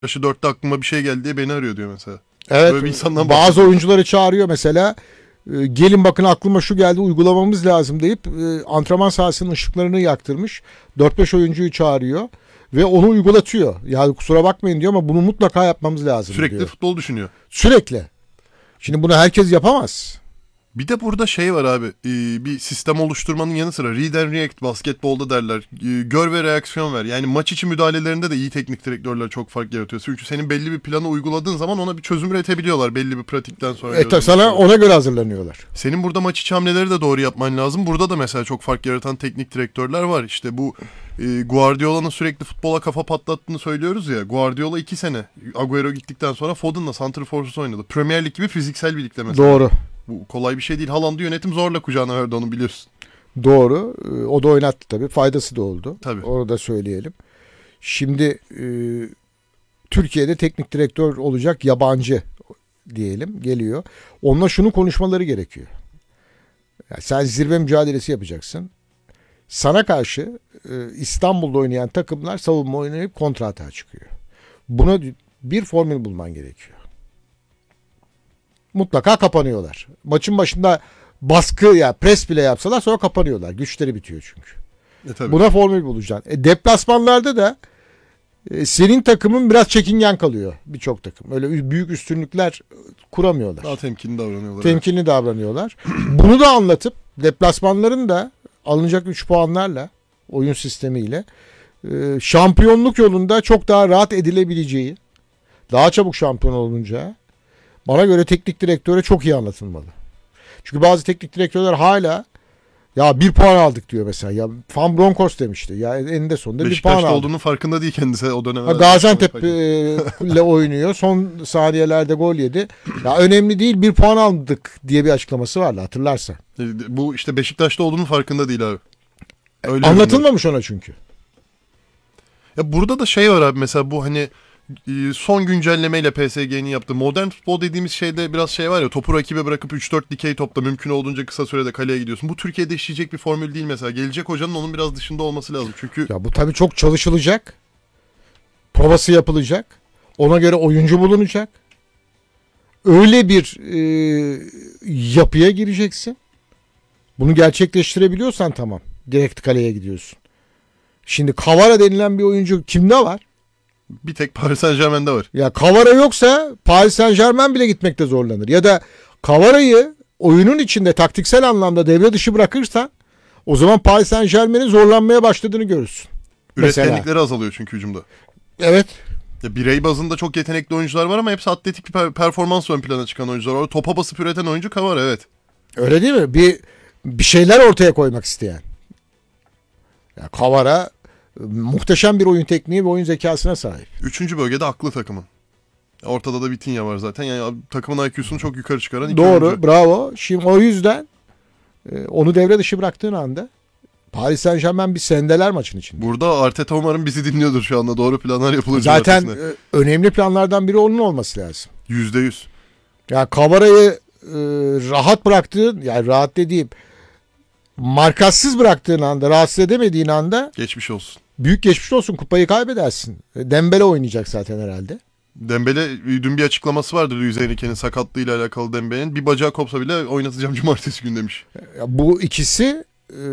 Yaşı 4'te aklıma bir şey geldi diye beni arıyor diyor mesela. Evet, Böyle bir insandan bazı bahsediyor. oyuncuları çağırıyor mesela. Gelin bakın aklıma şu geldi, uygulamamız lazım deyip antrenman sahasının ışıklarını yaktırmış. 4-5 oyuncuyu çağırıyor ve onu uygulatıyor. Yani kusura bakmayın diyor ama bunu mutlaka yapmamız lazım Sürekli diyor. futbol düşünüyor. Sürekli. Şimdi bunu herkes yapamaz. Bir de burada şey var abi, bir sistem oluşturmanın yanı sıra read and react basketbolda derler. Gör ve reaksiyon ver. Yani maç içi müdahalelerinde de iyi teknik direktörler çok fark yaratıyor. Çünkü senin belli bir planı uyguladığın zaman ona bir çözüm üretebiliyorlar belli bir pratikten sonra. Sana ona göre hazırlanıyorlar. Senin burada maç içi hamleleri de doğru yapman lazım. Burada da mesela çok fark yaratan teknik direktörler var. İşte bu Guardiola'nın sürekli futbola kafa patlattığını söylüyoruz ya. Guardiola 2 sene Agüero gittikten sonra Foden'la santrforsuz oynadı. Premier Lig gibi fiziksel bir ligde mesela. Doğru. Bu kolay bir şey değil. Haaland'ı yönetim zorla kucağına verdi, onu biliyorsun. Doğru. O da oynattı tabii. Faydası da oldu. Tabii. Onu da söyleyelim. Şimdi Türkiye'de teknik direktör olacak yabancı diyelim geliyor. Onunla şunu konuşmaları gerekiyor. Yani sen zirve mücadelesi yapacaksın. Sana karşı İstanbul'da oynayan takımlar savunma oynayıp kontra atağa çıkıyor. Buna bir formül bulman gerekiyor. Mutlaka kapanıyorlar. Maçın başında baskı ya pres bile yapsalar sonra kapanıyorlar. Güçleri bitiyor çünkü. Tabii. Buna formül bulacaksın. Deplasmanlarda da senin takımın biraz çekingen kalıyor birçok takım. Öyle büyük üstünlükler kuramıyorlar. Daha temkinli davranıyorlar. Temkinli davranıyorlar. Bunu da anlatıp deplasmanların da alınacak 3 puanlarla oyun sistemiyle şampiyonluk yolunda çok daha rahat edilebileceği, daha çabuk şampiyon olunca bana göre teknik direktöre çok iyi anlatılmalı. Çünkü bazı teknik direktörler hala ya 1 puan aldık diyor mesela. Ya Van Bronckhorst demişti. Ya eninde sonunda 1 puan Beşiktaş'ta aldık. olduğunun farkında değil kendisi o dönemde. Gaziantep ile oynuyor. Son saniyelerde gol yedi. Ya önemli değil 1 puan aldık diye bir açıklaması vardı hatırlarsan. Bu işte Beşiktaş'ta olduğunun farkında değil abi. Öyle Anlatılmamış ona çünkü. Ya burada da şey var abi, mesela bu hani son güncellemeyle PSG'nin yaptığı modern futbol dediğimiz şeyde biraz şey var ya, topu rakibe bırakıp 3-4 dikey topla mümkün olduğunca kısa sürede kaleye gidiyorsun. Bu Türkiye'de işleyecek bir formül değil mesela. Gelecek hocanın onun biraz dışında olması lazım. Çünkü Ya bu tabii çok çalışılacak. Provası yapılacak. Ona göre oyuncu bulunacak. Öyle bir yapıya gireceksin. Bunu gerçekleştirebiliyorsan tamam. Direkt kaleye gidiyorsun. Şimdi Kavara denilen bir oyuncu kimde var? bir tek Paris Saint-Germain'de var. Ya Kavara yoksa Paris Saint-Germain bile gitmekte zorlanır. Ya da Kavara'yı oyunun içinde taktiksel anlamda devre dışı bırakırsan o zaman Paris Saint-Germain'in zorlanmaya başladığını görürsün. Üretkenlikleri azalıyor çünkü hücumda. Evet. Ya birey bazında çok yetenekli oyuncular var ama hepsi atletik bir performans ön plana çıkan oyuncular. Orada topa basıp üreten oyuncu Kavara, evet. Öyle değil mi? Bir şeyler ortaya koymak isteyen. Ya Kavara muhteşem bir oyun tekniği ve oyun zekasına sahip. 3. bölgede aklı takımın. Ortada da Vitinha var zaten. Yani takımın IQ'sunu çok yukarı çıkaran iki Doğru, oyuncu. bravo. Şimdi o yüzden onu devre dışı bıraktığın anda Paris Saint-Germain bir sendeler maçın içinde. Burada Arteta umarım bizi dinliyordur şu anda. Doğru planlar yapılır. Zaten önemli planlardan biri onun olması lazım. %100. Ya Kavara'yı rahat bıraktığın, yani rahat dediğim markasız bıraktığın anda, rahatsız edemediğin anda Geçmiş olsun. büyük geçmiş olsun, kupayı kaybedersin. Dembele oynayacak zaten herhalde. Dembele dün bir açıklaması vardı Luis Enrique'nin sakatlığıyla alakalı Dembele'nin. Bir bacağı kopsa bile oynatacağım cumartesi günü demiş. Ya bu ikisi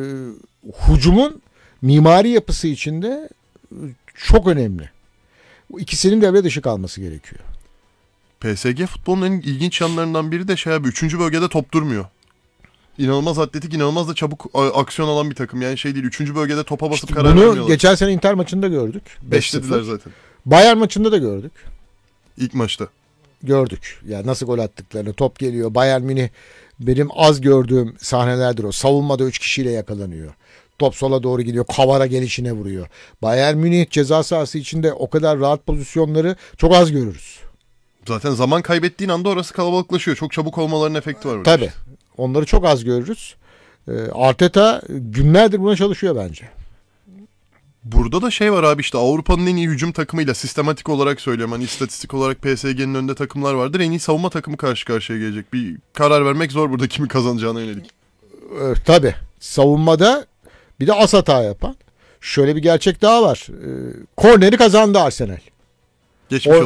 hücumun mimari yapısı içinde çok önemli. Bu ikisinin devre dışı kalması gerekiyor. PSG futbolunun en ilginç yanlarından biri de şey abi, 3. bölgede top durmuyor. İnanılmaz atletik, inanılmaz da çabuk aksiyon alan bir takım. Yani şey değil, 3. bölgede topa basıp karar Bunu vermiyorlar. geçen sene Inter maçında gördük. 5'lediler zaten. Bayern maçında da gördük. İlk maçta. Gördük. Yani nasıl gol attıklarını. Top geliyor. Bayern Münih benim az gördüğüm sahnelerdir o. Savunmada 3 kişiyle yakalanıyor. Top sola doğru gidiyor. Kavara gelişine vuruyor. Bayern Münih ceza sahası içinde o kadar rahat pozisyonları çok az görürüz. Zaten zaman kaybettiğin anda orası kalabalıklaşıyor. Çok çabuk olmalarının efekti var burada. Tabii. Onları çok az görürüz. Arteta günlerdir buna çalışıyor bence. Burada da şey var abi, işte Avrupa'nın en iyi hücum takımıyla, sistematik olarak söylüyorum. Hani istatistik olarak PSG'nin önünde takımlar vardır. En iyi savunma takımı karşı karşıya gelecek. Bir karar vermek zor burada kimi kazanacağına yönelik. Tabii. Savunmada bir de as hata yapan. Şöyle bir gerçek daha var. Korneri kazandı Arsenal. Geçmiş O-